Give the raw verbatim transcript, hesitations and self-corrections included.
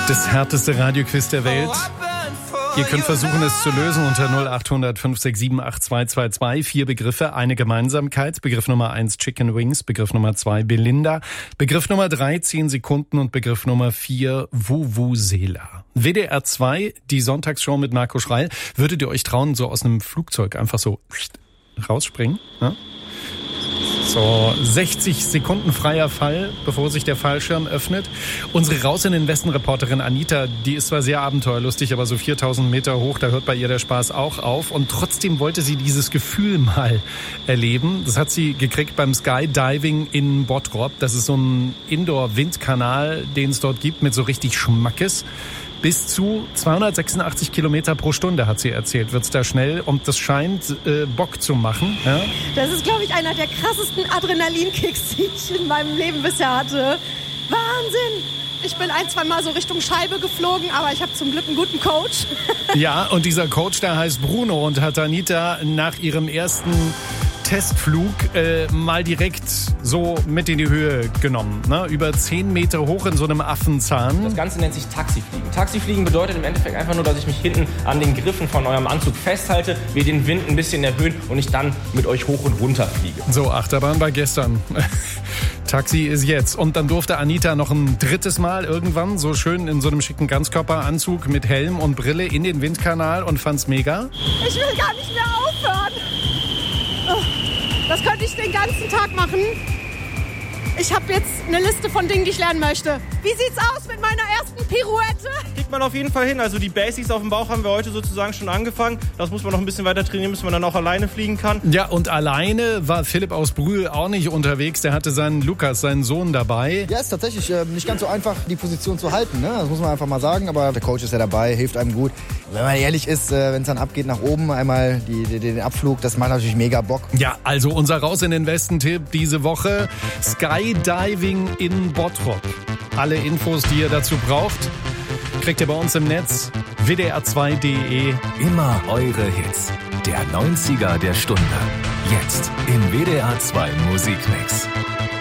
Das härteste Radioquiz der Welt. Ihr könnt versuchen, es zu lösen unter null acht hundert fünf sechs sieben acht zwei zwei zwei. Vier Begriffe, eine Gemeinsamkeit. Begriff Nummer eins Chicken Wings, Begriff Nummer zwei Belinda, Begriff Nummer drei zehn Sekunden und Begriff Nummer vier Vuvuzela. W D R zwei, die Sonntagsshow mit Marco Schreil. Würdet ihr euch trauen, so aus einem Flugzeug einfach so rausspringen? Ja? So, sechzig Sekunden freier Fall, bevor sich der Fallschirm öffnet. Unsere Raus in den Westen-Reporterin Anita, die ist zwar sehr abenteuerlustig, aber so viertausend Meter hoch, da hört bei ihr der Spaß auch auf. Und trotzdem wollte sie dieses Gefühl mal erleben. Das hat sie gekriegt beim Skydiving in Bottrop. Das ist so ein Indoor-Windkanal, den es dort gibt, mit so richtig Schmackes. Bis zu zweihundertsechsundachtzig Kilometer pro Stunde, hat sie erzählt, wird's da schnell. Und das scheint äh, Bock zu machen. Ja? Das ist, glaube ich, einer der krassesten Adrenalinkicks, die ich in meinem Leben bisher hatte. Wahnsinn! Ich bin ein, zwei Mal so Richtung Scheibe geflogen, aber ich habe zum Glück einen guten Coach. Ja, und dieser Coach, der heißt Bruno und hat Anita nach ihrem ersten Testflug äh, mal direkt so mit in die Höhe genommen. Ne? Über zehn Meter hoch in so einem Affenzahn. Das Ganze nennt sich Taxifliegen. Taxifliegen bedeutet im Endeffekt einfach nur, dass ich mich hinten an den Griffen von eurem Anzug festhalte, wir den Wind ein bisschen erhöhen und ich dann mit euch hoch und runter fliege. So, Achterbahn war gestern. Taxi ist jetzt. Und dann durfte Anita noch ein drittes Mal irgendwann so schön in so einem schicken Ganzkörperanzug mit Helm und Brille in den Windkanal und fand's mega. Ich will gar nicht mehr aufhören. Das könnte ich den ganzen Tag machen. Ich habe jetzt eine Liste von Dingen, die ich lernen möchte. Wie sieht's aus mit meiner ersten Pirouette? Kriegt man auf jeden Fall hin. Also die Basics auf dem Bauch haben wir heute sozusagen schon angefangen. Das muss man noch ein bisschen weiter trainieren, bis man dann auch alleine fliegen kann. Ja, und alleine war Philipp aus Brühl auch nicht unterwegs. Der hatte seinen Lukas, seinen Sohn, dabei. Ja, ist tatsächlich äh, nicht ganz so einfach, die Position zu halten. Ne? Das muss man einfach mal sagen. Aber der Coach ist ja dabei, hilft einem gut. Wenn man ehrlich ist, äh, wenn es dann abgeht nach oben, einmal die, die, den Abflug, das macht natürlich mega Bock. Ja, also unser Raus in den Westen-Tipp diese Woche: Skydiving in Bottrop. Alle Infos, die ihr dazu braucht, kriegt ihr bei uns im Netz w d r zwei punkt d e. Immer eure Hits. Der neunziger der Stunde. Jetzt im W D R zwei Musikmix.